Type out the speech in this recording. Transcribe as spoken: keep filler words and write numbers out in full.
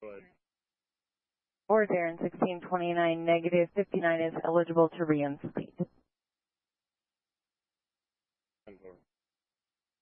Go ahead. Or Darren sixteen twenty-nine, negative fifty-nine is eligible to reinstate.